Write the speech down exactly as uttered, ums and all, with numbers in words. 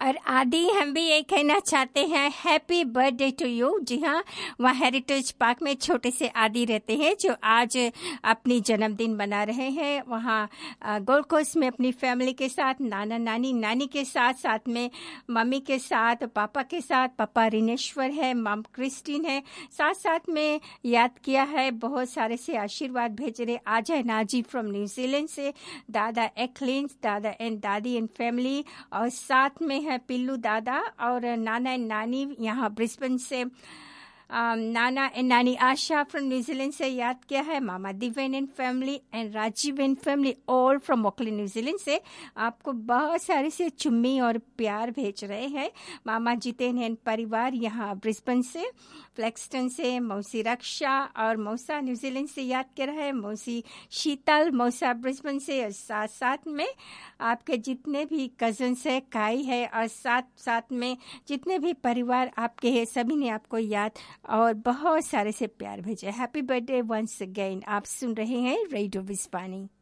और आदि हम भी ये कहना चाहते हैं हैप्पी बर्थडे टू यू। जी हाँ, वहाँ हेरिटेज पार्क में छोटे से आदि रहते हैं जो आज अपनी जन्मदिन मना रहे हैं। वहाँ गोल्ड कोस्ट में अपनी फैमिली के साथ, नाना नानी नानी के साथ, साथ में मम्मी के साथ, पापा के साथ। पापा रिनेश्वर है, मम क्रिस्टीन है, साथ साथ में याद किया है, बहुत सारे से आशीर्वाद भेज रहे। आज है नाजी फ्रॉम न्यूजीलैंड से, दादा एक्लिन्स, दादा एंड दादी एंड फैमिली, और साथ में है पिल्लू दादा और नाना एंड नानी यहाँ ब्रिस्बेन से। Um, नाना एंड नानी आशा फ्रॉम न्यूजीलैंड से याद किया है, मामा दिवेन and family and Rajiv and family all from Auckland New Zealand से आपको बहुत सारे से चुम्मी और प्यार भेज रहे हैं। मामा जितेन एंड परिवार यहाँ ब्रिस्बेन से, फ्लेक्सटन से मौसी रक्षा और मौसा न्यूजीलैंड से याद कर रहा है, मौसी शीतल मौसा ब्रिस्बेन से, और साथ साथ में आपके जितने भी कजन्स है, काई है, और साथ साथ में जितने भी परिवार आपके हैं, सभी ने आपको याद और बहुत सारे से प्यार भेजे। Happy birthday once again. आप सुन रहे हैं रेडियो विस्वानी।